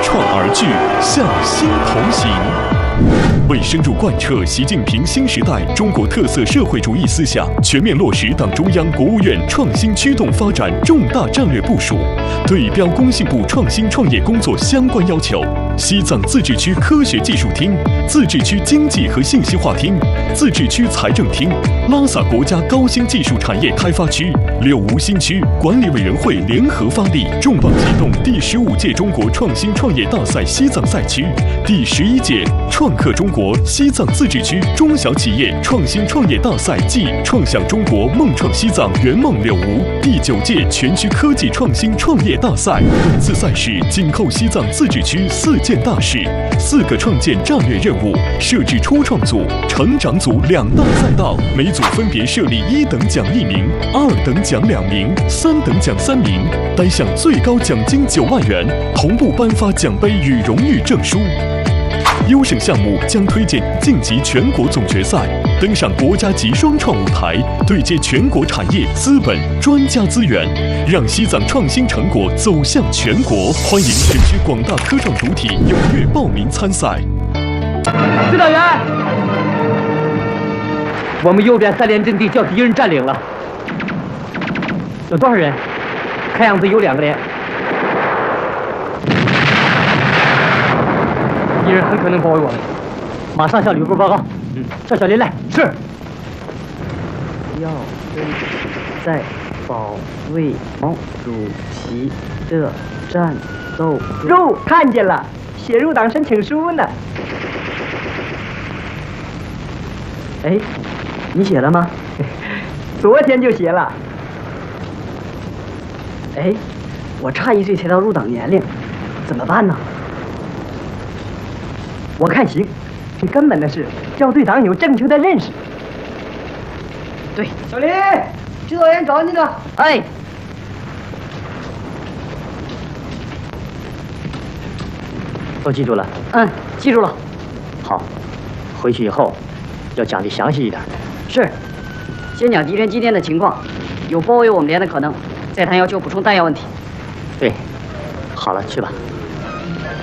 创而聚，向心同行。为深入贯彻习近平新时代中国特色社会主义思想，全面落实党中央、国务院创新驱动发展重大战略部署，对标工信部创新创业工作相关要求，西藏自治区科学技术厅、自治区经济和信息化厅、自治区财政厅、拉萨国家高新技术产业开发区、柳梧新区管理委员会联合发力，重磅启动第15届中国创新创业大赛西藏赛区、第11届创客中国西藏自治区中小企业创新创业大赛暨创想中国梦创西藏圆梦柳梧第9届全区科技创新创业大赛。本次赛事紧扣西藏自治区4件大事、4个创建战略任务，设置初创组、成长组2大赛道，每组分别设立1等奖1名、2等奖2名、3等奖3名，单项最高奖金9万元，同步颁发奖杯与荣誉证书。优胜项目将推荐晋级全国总决赛，登上国家级双创舞台，对接全国产业、资本、专家资源，让西藏创新成果走向全国。欢迎全区广大科创主体踊跃报名参赛。 指导员，我们右边3连阵地叫敌人占领了，有多少人？看样子有2个连。敌人很可能包围我们，马上向旅部报告。叫小林来。是。 要跟在保卫毛主席的战斗中。 看见了，写入党申请书呢。 哎，你写了吗？ 昨天就写了。 哎，我差1岁才到入党年龄，怎么办呢？ 我看行，最根本的是要对党有正确的认识。 对， 小林，指导员找你呢。 哎， 都记住了？ 记住了。 好，回去以后要讲得详细一点。 是，先讲敌人今天的情况，有包围我们连的可能，再谈要求补充弹药问题。 对，好了，去吧。